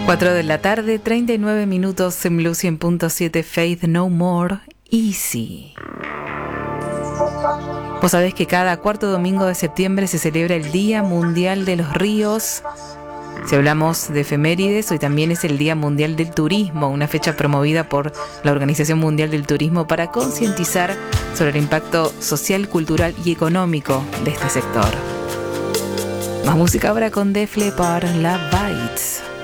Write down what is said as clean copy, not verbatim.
4 de la tarde, 39 minutos en Blue 100.7. Faith No More, Easy. Vos sabés que cada cuarto domingo de septiembre se celebra el Día Mundial de los Ríos. Si hablamos de efemérides, hoy también es el Día Mundial del Turismo, una fecha promovida por la Organización Mundial del Turismo para concientizar sobre el impacto social, cultural y económico de este sector. Más música ahora con Def Leppard, Love Bites.